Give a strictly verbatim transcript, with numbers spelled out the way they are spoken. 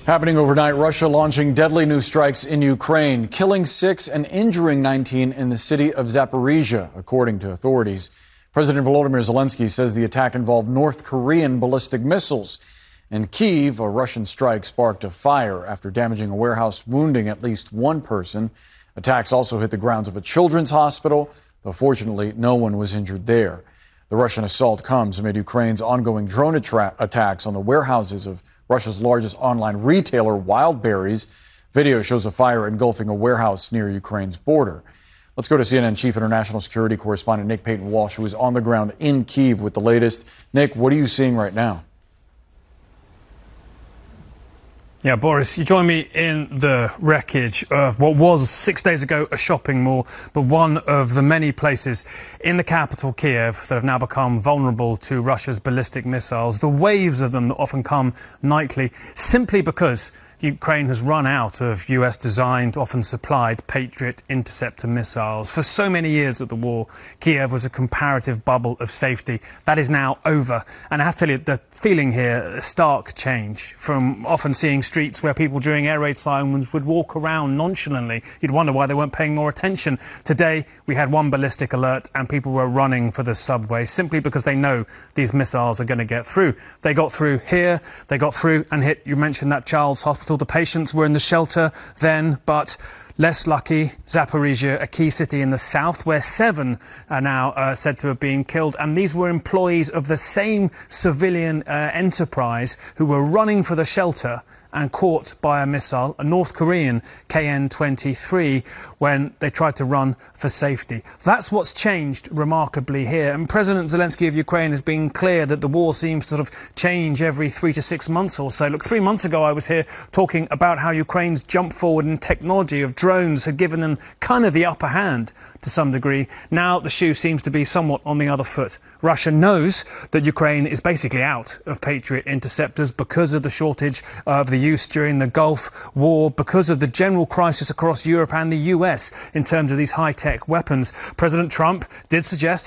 Happening overnight, Russia launching deadly new strikes in Ukraine, killing six and injuring nineteen in the city of Zaporizhia, according to authorities. President Volodymyr Zelensky says the attack involved North Korean ballistic missiles. In Kyiv, a Russian strike sparked a fire after damaging a warehouse, wounding at least one person. Attacks also hit the grounds of a children's hospital, though fortunately no one was injured there. The Russian assault comes amid Ukraine's ongoing drone attra- attacks on the warehouses of Russia's largest online retailer, Wildberries. Video shows a fire engulfing a warehouse near Ukraine's border. Let's go to C N N Chief International Security Correspondent Nick Paton-Walsh, who is on the ground in Kyiv with the latest. Nick, what are you seeing right now? Yeah, Boris, you join me in the wreckage of what was six days ago a shopping mall, but one of the many places in the capital, Kiev, that have now become vulnerable to Russia's ballistic missiles. The waves of them that often come nightly, simply because Ukraine has run out of U S-designed, often supplied Patriot interceptor missiles. For so many years of the war, Kiev was a comparative bubble of safety. That is now over. And I have to tell you, the feeling here, a stark change from often seeing streets where people during air raid sirens would walk around nonchalantly. You'd wonder why they weren't paying more attention. Today, we had one ballistic alert and people were running for the subway simply because they know these missiles are going to get through. They got through here, they got through and hit, you mentioned that child's hospital. The patients were in the shelter then, but less lucky, Zaporizhia, a key city in the south, where seven are now uh, said to have been killed. And these were employees of the same civilian uh, enterprise who were running for the shelter and caught by a missile, a North Korean K N twenty-three, when they tried to run for safety. That's what's changed remarkably here. And President Zelensky of Ukraine has been clear that the war seems to sort of change every three to six months or so. Look, three months ago I was here talking about how Ukraine's jump forward in technology of drones had given them kind of the upper hand to some degree. Now the shoe seems to be somewhat on the other foot. Russia knows that Ukraine is basically out of Patriot interceptors because of the shortage of the use during the Gulf War, because of the general crisis across Europe and the U S in terms of these high-tech weapons. President Trump did suggest